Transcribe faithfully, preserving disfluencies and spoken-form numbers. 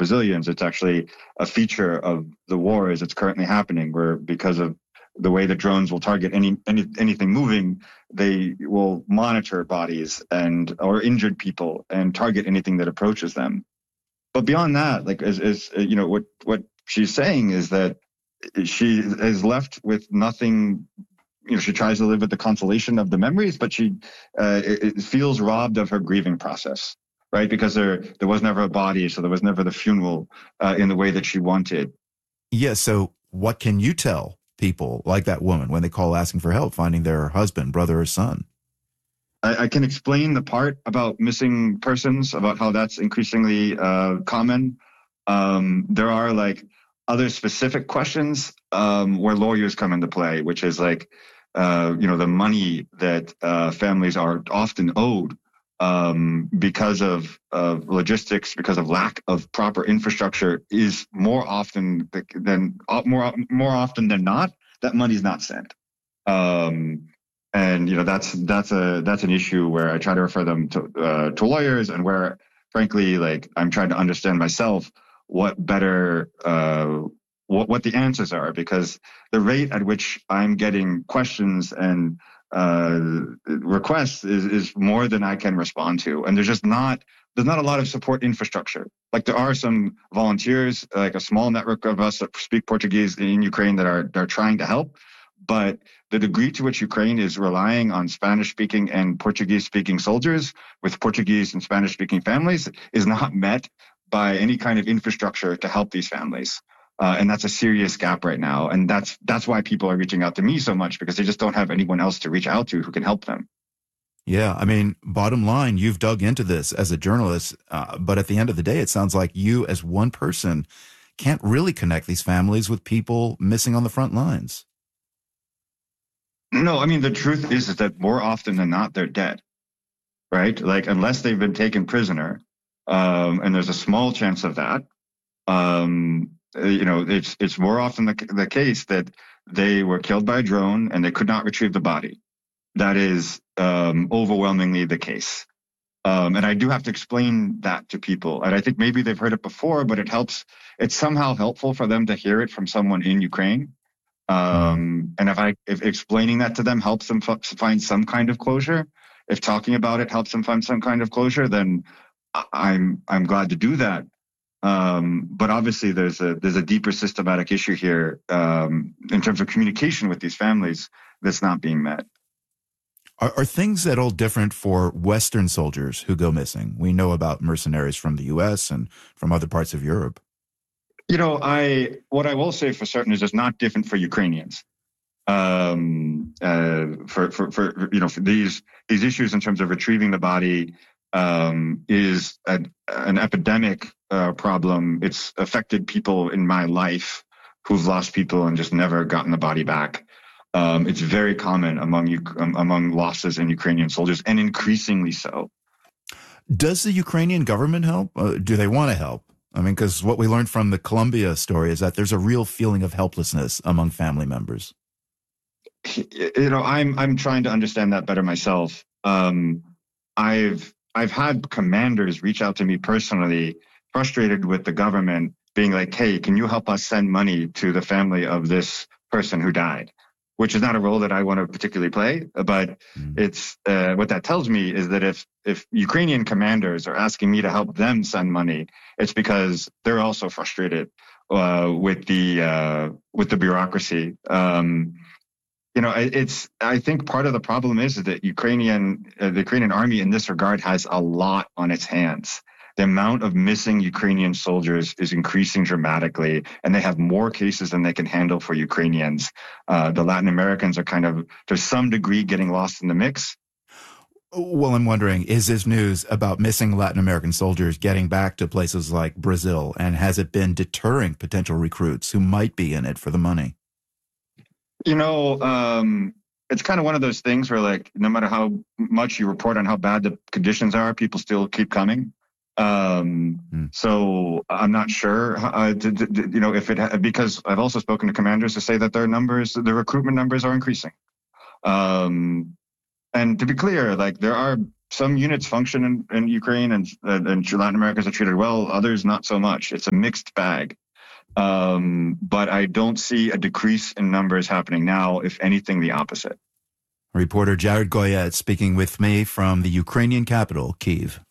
Brazilians. It's actually a feature of the wars that's currently happening, where because of the way that drones will target any, any anything moving, they will monitor bodies and or injured people and target anything that approaches them. But beyond that, like as, as you know, what what she's saying is that she is left with nothing. You know, she tries to live with the consolation of the memories, but she uh, it, it feels robbed of her grieving process, right? Because there there was never a body, so there was never the funeral uh, in the way that she wanted. Yeah. So what can you tell people like that woman when they call asking for help, finding their husband, brother, or son? I, I can explain the part about missing persons, about how that's increasingly uh, common. Um, there are like other specific questions um, where lawyers come into play, which is like, uh, you know, the money that uh, families are often owed um, because of, of logistics, because of lack of proper infrastructure, is more often than more more often than not that money's not sent. Um, and you know that's that's a that's an issue where I try to refer them to uh, to lawyers, and where frankly, like I'm trying to understand myself what better uh, what what the answers are, because the rate at which I'm getting questions and uh, requests is is more than I can respond to, and there's just not there's not a lot of support infrastructure. Like there are some volunteers, like a small network of us that speak Portuguese in Ukraine that are are trying to help, but the degree to which Ukraine is relying on Spanish-speaking and Portuguese-speaking soldiers with Portuguese and Spanish-speaking families is not met by any kind of infrastructure to help these families. Uh, and that's a serious gap right now. And that's that's why people are reaching out to me so much, because they just don't have anyone else to reach out to who can help them. Yeah, I mean, bottom line, you've dug into this as a journalist, uh, but at the end of the day, it sounds like you as one person can't really connect these families with people missing on the front lines. No, I mean, the truth is, is that more often than not, they're dead, right? Like, unless they've been taken prisoner, um, and there's a small chance of that, um, you know, it's it's more often the, the case that they were killed by a drone and they could not retrieve the body. That is um, overwhelmingly the case. Um, and I do have to explain that to people. And I think maybe they've heard it before, but it helps. It's somehow helpful for them to hear it from someone in Ukraine. Um, and if I, if explaining that to them helps them f- find some kind of closure, if talking about it helps them find some kind of closure, then I'm, I'm glad to do that. Um, but obviously there's a, there's a deeper systematic issue here, um, in terms of communication with these families that's not being met. Are, are things at all different for Western soldiers who go missing? We know about mercenaries from the U S and from other parts of Europe. You know, I what I will say for certain is it's not different for Ukrainians. Um, uh, for, for, for, you know, for these these issues in terms of retrieving the body um, is a, an epidemic uh, problem. It's affected people in my life who've lost people and just never gotten the body back. Um, it's very common among um, among losses in Ukrainian soldiers, and increasingly so. Does the Ukrainian government help? Uh, do they want to help? I mean, because what we learned from the Colombia story is that there's a real feeling of helplessness among family members. You know, I'm I'm trying to understand that better myself. Um, I've I've had commanders reach out to me personally, frustrated with the government, being like, "Hey, can you help us send money to the family of this person who died?" Which is not a role that I want to particularly play, but mm. it's uh, what that tells me is that if if Ukrainian commanders are asking me to help them send money, it's because they're also frustrated uh, with the uh, with the bureaucracy. Um, you know, it's I think part of the problem is that Ukrainian uh, the Ukrainian army in this regard has a lot on its hands. The amount of missing Ukrainian soldiers is increasing dramatically, and they have more cases than they can handle for Ukrainians. Uh, the Latin Americans are kind of, to some degree, getting lost in the mix. Well, I'm wondering, is this news about missing Latin American soldiers getting back to places like Brazil, and has it been deterring potential recruits who might be in it for the money? You know, um, it's kind of one of those things where, like, no matter how much you report on how bad the conditions are, people still keep coming. Um, hmm. So I'm not sure, uh, to, to, you know, if it, ha- because I've also spoken to commanders to say that their numbers, the recruitment numbers are increasing. Um, and to be clear, like there are some units function in, in Ukraine and, and Latin America are treated well, others not so much. It's a mixed bag. Um, but I don't see a decrease in numbers happening now, if anything, the opposite. Reporter Jared Goyette speaking with me from the Ukrainian capital, Kyiv.